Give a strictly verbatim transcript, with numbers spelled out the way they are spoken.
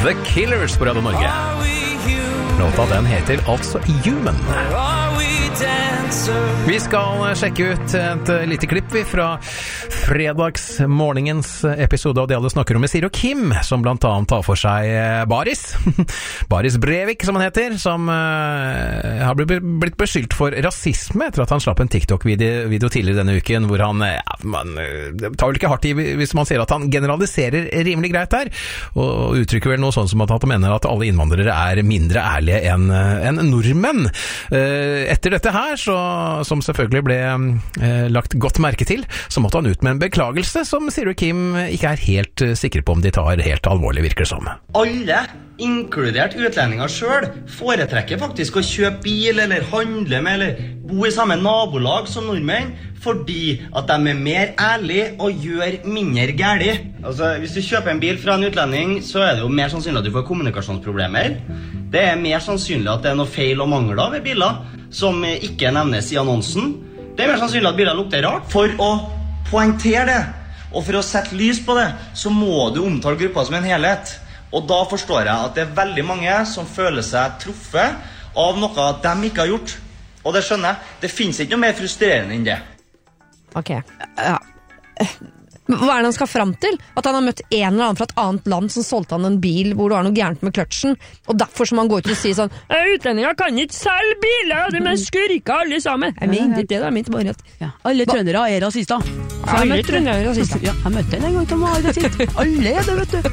The Killers på Radio Norge. Låta den heter altså Human. Vi skal sjekke ut et lite klipp fra fredagsmorningens episode av Det alle snakker om med Siri og Kim, som blant annet tar for seg Baris. Baris Brevik, som han heter, som uh, har blitt beskyldt for rasisme etter at han slapp en TikTok-video video tidligere denne uken, hvor han ja, man, tar vel ikke hardt i hvis man ser at han generaliserer rimelig greit der, og uttrykker vel noe sånn som at han mener at alle innvandrere er mindre ærlige enn en nordmenn. Uh, etter dette her, så, som selvfølgelig ble uh, lagt godt merke til, så måtte han ut med en beklagelse som Siri og Kim ikke er helt uh, sikre på om de tar helt alvorlig, virker det som. Alle, inkludert utlendinger selv, foretrekker faktisk å kjøpe bil eller handle med eller bo i samme nabolag som nordmenn, fordi at de er mer ærlige og gjør mindre gærlig. Altså, hvis du kjøper en bil fra en utlending, så er det jo mer sannsynlig at du får kommunikasjonsproblemer. Det er mer sannsynlig at det er noe feil og mangler ved biler, som ikke nevnes i annonsen. Det er mer sannsynlig at biler lukter rart. For å poengtere det, og for å sette lys på det, så må du omtale gruppa som en helhet. Og da forstår jeg at det er veldig mange som føler seg truffet av noe de ikke har gjort. Og det skjønner jeg. Det finnes ikke noe mer frustrerende enn det. Ok, ja. Hva er det han skal frem til? At han har møtt en eller annen fra et annet land som solgte han en bil hvor det var noe gærent med kløtsjen, og derfor som han går til å si sånn «Utlendinger kan ikke selge biler, de er skurker alle sammen». Jeg mente ikke det, det er ment bare at ja. Alle trøndere er rasister. Alle trøndere er rasister. Ja, jeg møtte en gang som var rasist. Alle er det, vet du.